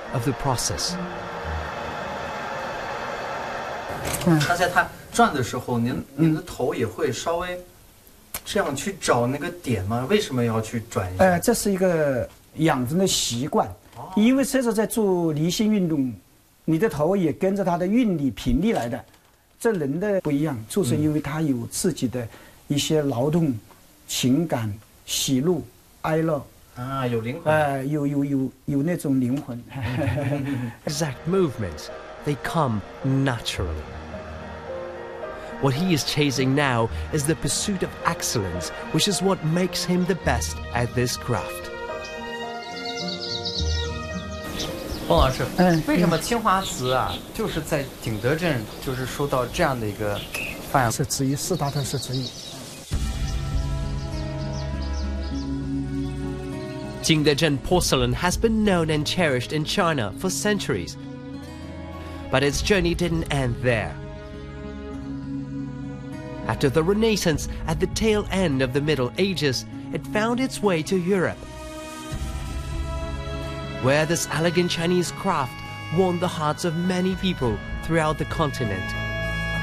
of the process. 那在它转的时候，您的头也会稍微这样去找那个点吗？为什么要去转一下？ 这是一个养成的习惯，因为车手在做离心运动，你的头也跟着它的韵律频率来的。这人的不一样，就是因为他有自己的一些劳动、情感、喜怒哀乐。 啊，有灵魂。 有那种灵魂。 Exact movements, they come naturally. What he is chasing now is the pursuit of excellence, which is what makes him the best at this craft. 翁老师，为什么清华祠啊，就是在景德镇，就是受到这样的一个发扬？ 是之一，四大特色之一。 Jingdezhen porcelain has been known and cherished in China for centuries. But its journey didn't end there. After the Renaissance, at the tail end of the Middle Ages, it found its way to Europe, where this elegant Chinese craft won the hearts of many people throughout the continent.